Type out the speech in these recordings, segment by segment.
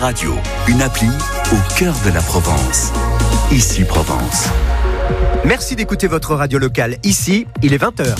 Radio, une appli au cœur de la Provence. Ici Provence. Merci d'écouter votre radio locale. Ici, il est 20h.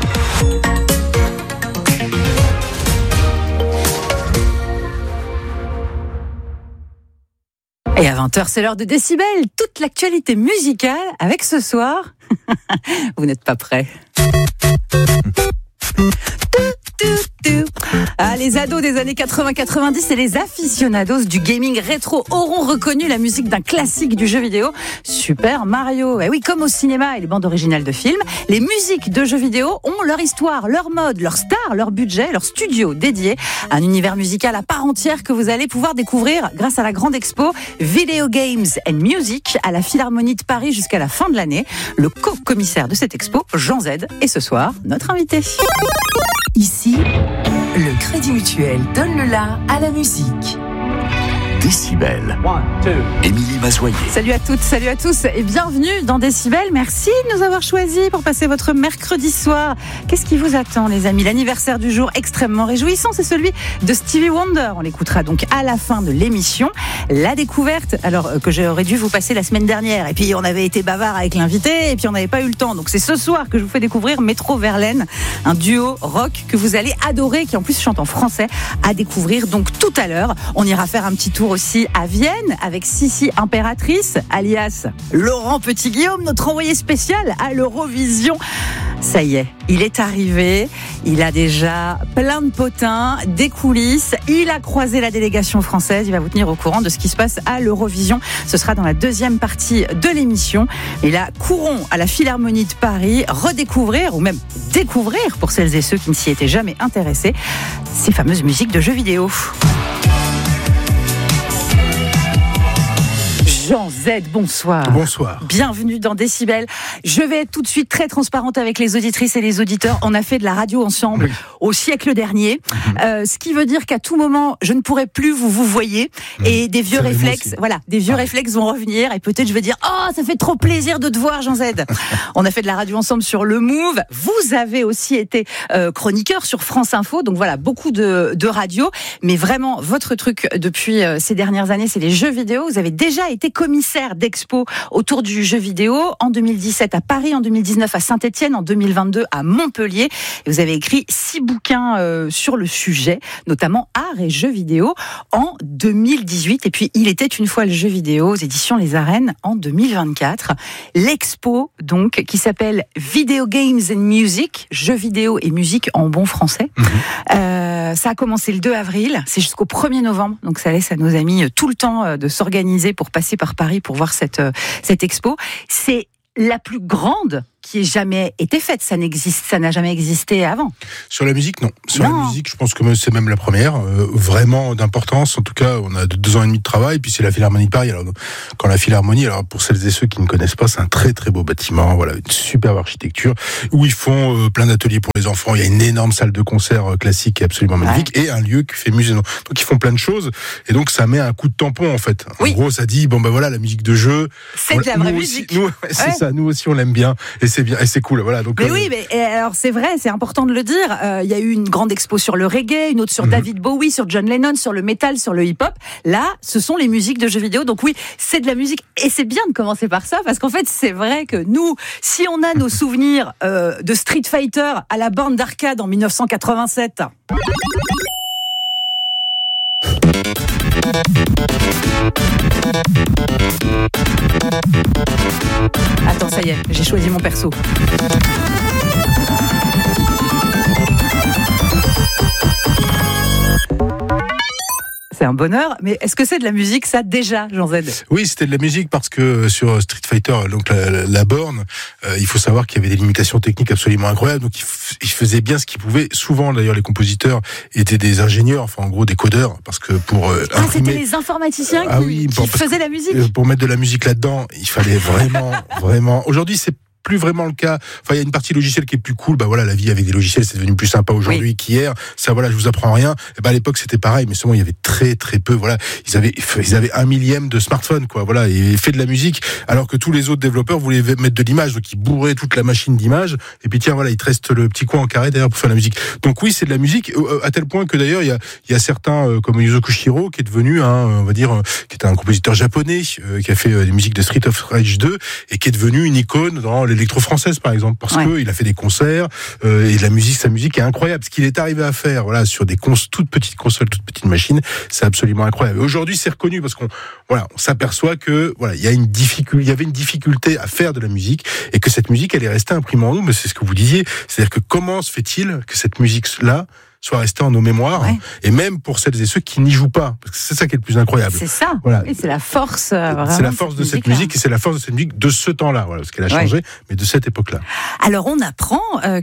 Et à 20h, c'est l'heure de Décibel. Toute l'actualité musicale avec ce soir. Vous n'êtes pas prêts. Ah, les ados des années 80-90 et les aficionados du gaming rétro auront reconnu la musique d'un classique du jeu vidéo, Super Mario. Et oui, comme au cinéma et les bandes originales de films, les musiques de jeux vidéo ont leur histoire, leur mode, leur star, leur budget, leur studio dédié, un univers musical à part entière que vous allez pouvoir découvrir grâce à la grande expo Video Games and Music à la Philharmonie de Paris jusqu'à la fin de l'année. Le co-commissaire de cette expo, Jean Z, est ce soir notre invité. Ici, le Crédit Mutuel donne le la à la musique. Décibel. Émilie Mazoyer. Salut à toutes, salut à tous et bienvenue dans Décibel. Merci de nous avoir choisis pour passer votre mercredi soir. Qu'est-ce qui vous attend, les amis? L'anniversaire du jour extrêmement réjouissant, c'est celui de Stevie Wonder. On l'écoutera donc à la fin de l'émission. La découverte, alors que j'aurais dû vous passer la semaine dernière. Et puis on avait été bavard avec l'invité et puis on n'avait pas eu le temps. Donc c'est ce soir que je vous fais découvrir Métro Verlaine, un duo rock que vous allez adorer, qui en plus chante en français, à découvrir donc tout à l'heure. On ira faire un petit tour aussi à Vienne avec Sissi Impératrice, alias Laurent Petit-Guillaume, notre envoyé spécial à l'Eurovision. Ça y est, il est arrivé, il a déjà plein de potins, des coulisses, il a croisé la délégation française, il va vous tenir au courant de ce qui se passe à l'Eurovision. Ce sera dans la deuxième partie de l'émission. Et là, courons à la Philharmonie de Paris, redécouvrir, ou même découvrir, pour celles et ceux qui ne s'y étaient jamais intéressés, ces fameuses musiques de jeux vidéo. Jean Z, bonsoir. Bonsoir. Bienvenue dans Décibel. Je vais être tout de suite très transparente avec les auditrices et les auditeurs. On a fait de la radio ensemble au siècle dernier, ce qui veut dire qu'à tout moment, je ne pourrai plus vous voyez et des vieux réflexes, réflexes vont revenir et peut-être je vais dire oh ça fait trop plaisir de te voir Jean Z. On a fait de la radio ensemble sur le Move. Vous avez aussi été chroniqueur sur France Info, donc voilà beaucoup de radio, mais vraiment votre truc depuis ces dernières années, c'est les jeux vidéo. Vous avez déjà été commissaire d'expo autour du jeu vidéo en 2017 à Paris, en 2019 à Saint-Étienne, en 2022 à Montpellier. Et vous avez écrit 6 bouquins sur le sujet, notamment art et jeux vidéo en 2018. Et puis il était une fois le jeu vidéo aux éditions Les Arènes en 2024. L'expo donc qui s'appelle Video Games and Music, jeux vidéo et musique en bon français. Ça a commencé le 2 avril, c'est jusqu'au 1er novembre, donc ça laisse à nos amis tout le temps de s'organiser pour passer par Paris pour voir cette expo. C'est la plus grande qui ait jamais été faite. Ça n'a jamais existé avant. Sur la musique, non. Sur la musique, je pense que c'est même la première, vraiment d'importance. En tout cas, on a 2 ans et demi de travail, puis c'est la Philharmonie de Paris. Alors, quand la Philharmonie, alors pour celles et ceux qui ne connaissent pas, c'est un très très beau bâtiment, voilà, une superbe architecture, où ils font plein d'ateliers pour les enfants. Il y a une énorme salle de concert classique qui est absolument magnifique, et un lieu qui fait musée. Donc ils font plein de choses, et donc ça met un coup de tampon en fait. En gros, ça dit bon ben voilà, la musique de jeu. C'est de la vraie musique. C'est ça. Nous aussi, on l'aime bien, et c'est bien, et c'est cool. Voilà. Donc. Mais oui, mais alors c'est vrai, c'est important de le dire. Il y a eu une grande expo sur le reggae, une autre sur David Bowie, sur John Lennon, sur le métal, sur le hip-hop. Là, ce sont les musiques de jeux vidéo. Donc oui, c'est de la musique, et c'est bien de commencer par ça, parce qu'en fait, c'est vrai que nous, si on a nos souvenirs de Street Fighter à la borne d'arcade en 1987. Attends, ça y est, j'ai choisi mon perso. C'est un bonheur, mais est-ce que c'est de la musique, ça, déjà, Jean Z? Oui, c'était de la musique parce que sur Street Fighter, donc la borne, il faut savoir qu'il y avait des limitations techniques absolument incroyables, donc ils faisaient bien ce qu'ils pouvaient. Souvent, d'ailleurs, les compositeurs étaient des ingénieurs, enfin, en gros, des codeurs, parce que pour imprimer... c'était les informaticiens qui faisaient la musique. Pour mettre de la musique là-dedans, il fallait vraiment... Aujourd'hui, c'est plus vraiment le cas. Enfin, il y a une partie logicielle qui est plus cool. Bah voilà, la vie avec des logiciels, c'est devenu plus sympa aujourd'hui qu'hier. Ça, voilà, je vous apprends rien. Et bah à l'époque, c'était pareil, mais seulement il y avait très très peu. Voilà, ils avaient 1 de smartphone, quoi. Voilà, et fait de la musique, alors que tous les autres développeurs voulaient mettre de l'image, donc ils bourraient toute la machine d'images. Et puis tiens, voilà, il te reste le petit coin en carré derrière pour faire la musique. Donc oui, c'est de la musique, à tel point que d'ailleurs il y a certains comme Yuzo Koshiro qui est devenu on va dire qui est un compositeur japonais qui a fait des musiques de Street of Rage 2 et qui est devenu une icône dans l'électro-française par exemple, parce que il a fait des concerts et de la musique, sa musique est incroyable. Ce qu'il est arrivé à faire, voilà, sur des toutes petites consoles, toutes petites machines, c'est absolument incroyable. Et aujourd'hui, c'est reconnu parce qu'on s'aperçoit que voilà, il y avait une difficulté à faire de la musique et que cette musique, elle est restée imprimée en nous. Mais c'est ce que vous disiez, c'est-à-dire que comment se fait-il que cette musique-là soit restée en nos mémoires, et même pour celles et ceux qui n'y jouent pas, parce que c'est ça qui est le plus incroyable. C'est ça. Voilà. Et c'est la force. C'est la force de cette musique, et c'est la force de cette musique de ce temps-là, voilà, parce qu'elle a changé, mais de cette époque-là. Alors on apprend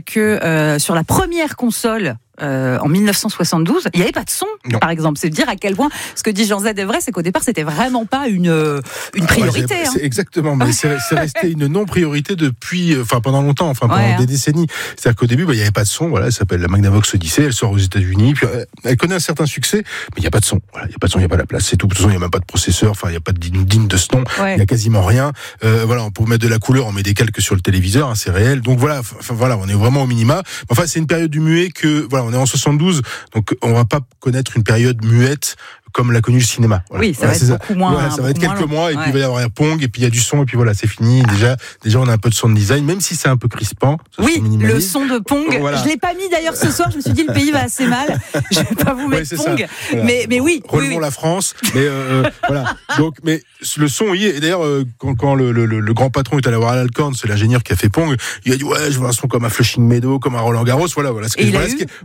que sur la première console. En 1972, il n'y avait pas de son, par exemple. C'est dire à quel point ce que dit Jean Z est vrai, c'est qu'au départ, c'était vraiment pas une priorité. C'est exactement, mais c'est resté une non-priorité depuis, pendant longtemps, pendant des décennies. C'est-à-dire qu'au début, il n'y avait pas de son. Voilà, elle s'appelle la Magnavox Odyssey, elle sort aux États-Unis, puis elle connaît un certain succès, mais il n'y a pas de son. Voilà, il n'y a pas de son, il n'y a pas la place. C'est tout. De toute façon, il n'y a même pas de processeur. Il n'y a pas de digne de ce nom. Il n'y a quasiment rien. Voilà, pour mettre de la couleur, on met des calques sur le téléviseur, c'est réel. Donc voilà, on est vraiment au minima. Enfin, c'est une période du muet que, voilà, on est en 72, donc on va pas connaître une période muette comme l'a connu le cinéma. Voilà. Oui, ça va être beaucoup moins. Voilà, ça va être quelques mois, et puis il va y avoir un Pong, et puis il y a du son, et puis voilà, c'est fini. Déjà, on a un peu de sound design, même si c'est un peu crispant. Oui, le son de Pong. Voilà. Je l'ai pas mis d'ailleurs ce soir. Je me suis dit le pays va assez mal. Je vais pas vous mettre Pong. Voilà. Mais oui. Relevons la France. Mais voilà. Donc, mais le son y est. Et d'ailleurs, quand le grand patron est allé voir Al Alcorn, c'est l'ingénieur qui a fait Pong, il a dit je veux un son comme un Flushing Meadow, comme un Roland Garros. Voilà ce que.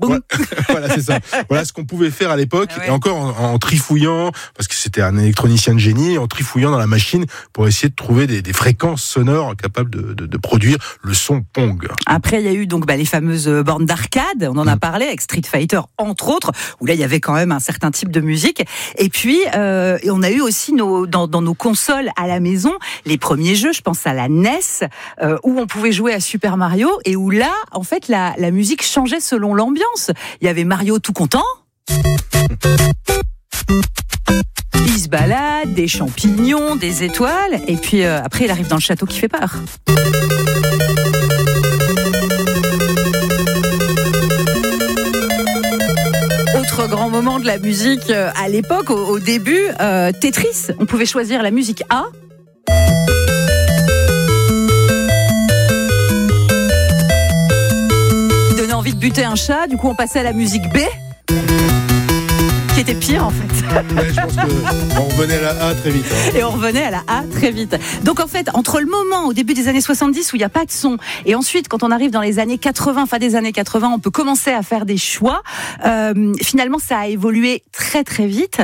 Voilà, c'est ça. Voilà ce qu'on pouvait faire à l'époque, et encore en trifouillant, parce que c'était un électronicien de génie, en trifouillant dans la machine pour essayer de trouver des fréquences sonores capables de produire le son Pong. Après, il y a eu donc les fameuses bornes d'arcade, on en a parlé, avec Street Fighter entre autres, où là il y avait quand même un certain type de musique. Et puis on a eu aussi dans nos consoles à la maison les premiers jeux, je pense à la NES, où on pouvait jouer à Super Mario, et où là en fait la musique changeait selon l'ambiance. Il y avait Mario tout content. Il se balade, des champignons, des étoiles, et puis après il arrive dans le château qui fait peur. Autre grand moment de la musique à l'époque, au début, Tetris. On pouvait choisir la musique A. Qui donnait envie de buter un chat, du coup on passait à la musique B. Qui était pire en fait. Je pense qu'on revenait à la A très vite. Et on revenait à la A très vite. Donc en fait, entre le moment au début des années 70 où il n'y a pas de son, et ensuite quand on arrive dans les années 80, fin des années 80, on peut commencer à faire des choix. Finalement, ça a évolué très très vite.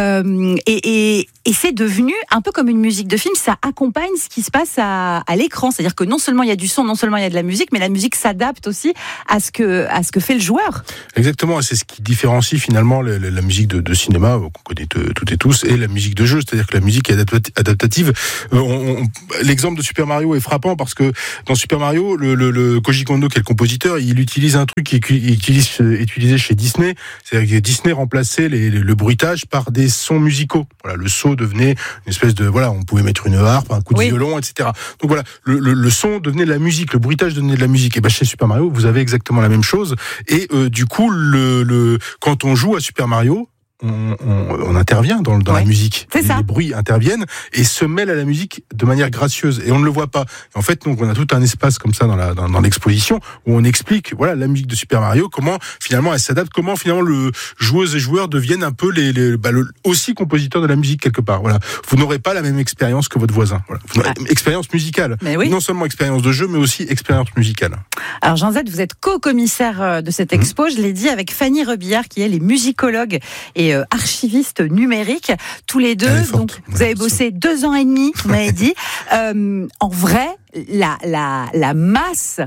Et c'est devenu un peu comme une musique de film, ça accompagne ce qui se passe à l'écran. C'est-à-dire que non seulement il y a du son, non seulement il y a de la musique, mais la musique s'adapte aussi à ce que fait le joueur. Exactement, et c'est ce qui différencie finalement la musique de cinéma, qu'on connaît toutes et tous, et la musique de jeu, c'est-à-dire que la musique est adaptative. L'exemple de Super Mario est frappant parce que dans Super Mario, le Koji Kondo, qui est le compositeur, il utilise un truc qui est utilisé chez Disney, c'est-à-dire que Disney remplaçait le bruitage par des sons musicaux. Voilà, le saut devenait une espèce de, on pouvait mettre une harpe, un coup de violon, etc. Donc voilà, le son devenait de la musique, le bruitage devenait de la musique. Et chez Super Mario, vous avez exactement la même chose. Et du coup, quand on joue à Super Mario, on intervient dans la musique. Les bruits interviennent et se mêlent à la musique de manière gracieuse, et on ne le voit pas. Et en fait, donc, on a tout un espace comme ça dans l'exposition où on explique, la musique de Super Mario, comment finalement elle s'adapte, comment finalement joueuses et joueurs deviennent un peu aussi compositeurs de la musique quelque part. Voilà. Vous n'aurez pas la même expérience que votre voisin. Voilà. Expérience musicale. Non seulement expérience de jeu, mais aussi expérience musicale. Alors Jean Z, vous êtes co-commissaire de cette expo, je l'ai dit, avec Fanny Rebillard, qui est les musicologues et archiviste numérique, tous les deux. Donc, vous avez bossé 2 ans et demi, vous m'avez dit. En vrai, la masse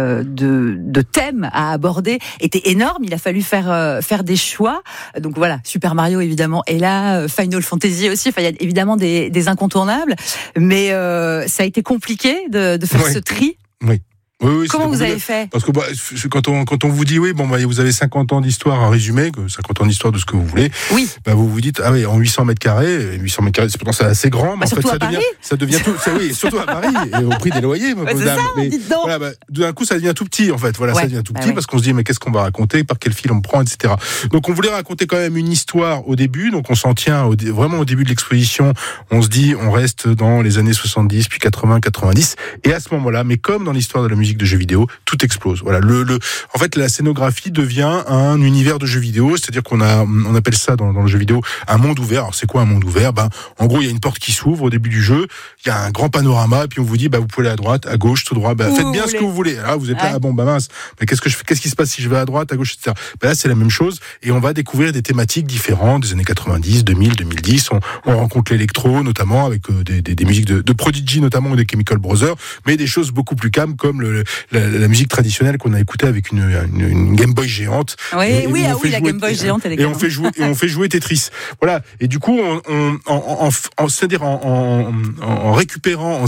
de thèmes à aborder était énorme. Il a fallu faire des choix. Donc voilà, Super Mario évidemment est là, Final Fantasy aussi. Enfin, il y a évidemment des incontournables, mais ça a été compliqué de faire ce tri. Oui. Oui, Comment vous avez fait ? Parce que quand on vous dit vous avez 50 ans d'histoire en résumé, 50 ans d'histoire de ce que vous voulez. Oui. Vous vous dites en 800 mètres carrés, c'est assez grand, mais en fait ça devient tout. Oui, surtout à Paris et au prix des loyers. Dites donc. Voilà, d'un coup ça devient tout petit en fait. Voilà, ça devient tout petit parce qu'on se dit mais qu'est-ce qu'on va raconter, par quel fil on prend, etc. Donc on voulait raconter quand même une histoire au début, donc on s'en tient vraiment au début de l'exposition. On se dit on reste dans les années 70 puis 80, 90 et à ce moment-là, mais comme dans l'histoire de la musique de jeux vidéo, tout explose. Voilà, en fait, la scénographie devient un univers de jeux vidéo, c'est-à-dire on appelle ça dans le jeu vidéo un monde ouvert. Alors c'est quoi un monde ouvert ? En gros, il y a une porte qui s'ouvre au début du jeu, il y a un grand panorama, et puis on vous dit vous pouvez aller à droite, à gauche, tout droit. Faites bien ce que vous voulez. Alors vous êtes là, mince, mais qu'est-ce qui se passe si je vais à droite, à gauche, etc. Là, c'est la même chose, et on va découvrir des thématiques différentes des années 90, 2000, 2010. On rencontre l'électro, notamment avec des musiques de Prodigy, notamment, ou des Chemical Brothers, mais des choses beaucoup plus calmes comme la musique traditionnelle qu'on a écoutée avec une Game Boy géante. La Game Boy géante, elle est on fait jouer Tetris. Voilà. Et du coup, c'est-à-dire en récupérant,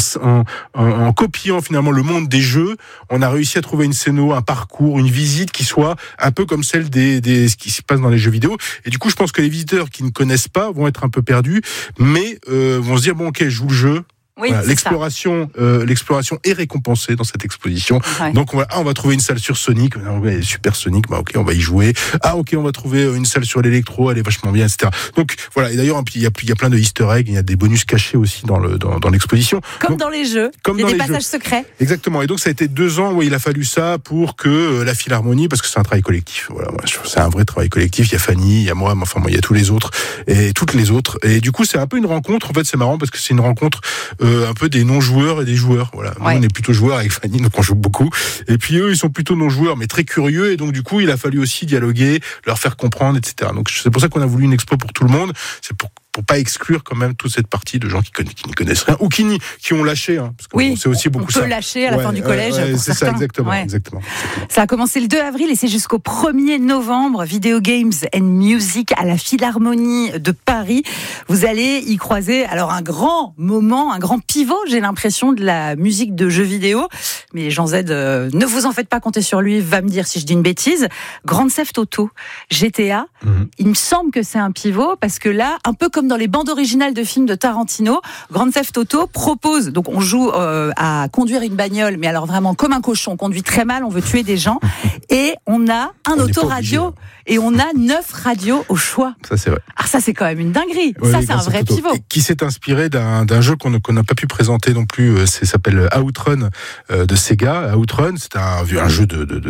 en copiant finalement le monde des jeux, on a réussi à trouver une scéno, un parcours, une visite qui soit un peu comme celle ce qui se passe dans les jeux vidéo. Et du coup, je pense que les visiteurs qui ne connaissent pas vont être un peu perdus, mais vont se dire je joue le jeu. Oui, voilà, l'exploration est récompensée dans cette exposition. Ouais. Donc on va trouver une salle sur Sonic, Super Sonic, on va y jouer. On va trouver une salle sur l'électro, elle est vachement bien, etc. Donc voilà, et d'ailleurs il y a plein de Easter eggs, il y a des bonus cachés aussi dans l'exposition. Comme dans les jeux, il y a des passages secrets. Exactement. Et donc ça a été 2 ans où il a fallu ça pour que la Philharmonie, parce que c'est un travail collectif. Voilà, c'est un vrai travail collectif. Il y a Fanny, il y a moi, il y a tous les autres et toutes les autres. Et du coup c'est un peu une rencontre. En fait c'est marrant parce que c'est une rencontre un peu des non-joueurs et des joueurs. Voilà. Nous, on est plutôt joueurs avec Fanny, donc on joue beaucoup. Et puis eux, ils sont plutôt non-joueurs, mais très curieux. Et donc, du coup, il a fallu aussi dialoguer, leur faire comprendre, etc. Donc, c'est pour ça qu'on a voulu une expo pour tout le monde. C'est pour pas exclure quand même toute cette partie de gens qui ne connaissent rien ou qui ont lâché. Parce que c'est aussi beaucoup ça. On peut lâcher à la fin du collège. C'est ça, exactement. Ça a commencé le 2 avril et c'est jusqu'au 1er novembre. Video Games and Music à la Philharmonie de Paris. Vous allez y croiser un grand moment, un grand pivot, j'ai l'impression, de la musique de jeux vidéo. Mais Jean Z, ne vous en faites pas, compter sur lui, va me dire si je dis une bêtise. Grand Theft Auto, GTA, il me semble que c'est un pivot parce que là, un peu comme dans les bandes originales de films de Tarantino, Grand Theft Auto propose, donc on joue à conduire une bagnole, mais alors vraiment comme un cochon, on conduit très mal, on veut tuer des gens, et on a un autoradio, et on a 9 radios au choix. Ça c'est vrai. Alors ça c'est quand même une dinguerie, ça c'est un vrai pivot. Qui s'est inspiré d'un jeu qu'on n'a pas pu présenter non plus, ça s'appelle Outrun de Sega. Outrun, c'est un jeu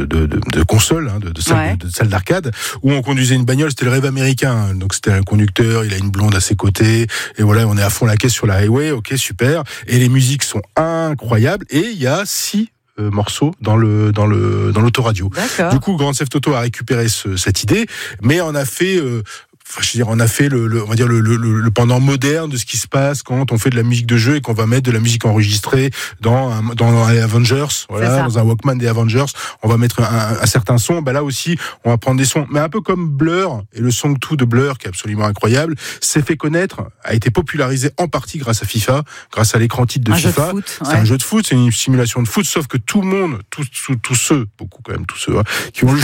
de console, de salle d'arcade, où on conduisait une bagnole, c'était le rêve américain, donc c'était un conducteur, il a une blonde à ses côtés, et voilà, on est à fond la caisse sur la highway, ok, super, et les musiques sont incroyables, et il y a 6 morceaux dans l'autoradio. D'accord. Du coup, Grand Theft Auto a récupéré cette idée, mais on a fait on a fait le pendant moderne de ce qui se passe quand on fait de la musique de jeu et qu'on va mettre de la musique enregistrée dans les Avengers, dans un Walkman des Avengers, on va mettre un certain son. Là aussi, on va prendre des sons, mais un peu comme Blur, et le Song 2 de Blur, qui est absolument incroyable, s'est fait connaître, a été popularisé en partie grâce à FIFA, grâce à l'écran titre de FIFA. C'est un jeu de foot, c'est une simulation de foot, sauf que tout le monde, tous ceux, beaucoup quand même, tous ceux qui ont